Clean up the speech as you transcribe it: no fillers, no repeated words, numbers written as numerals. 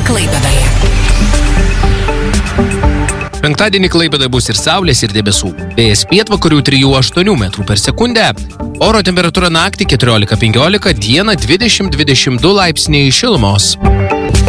Klaipėdoje. Penktadienį Klaipėdoje bus ir saulės, ir debesų. Vėjas pietvakarių 3–8 metrų per sekundę. Oro temperatūra naktį 14–15, dieną 20–22 laipsniai šilumos.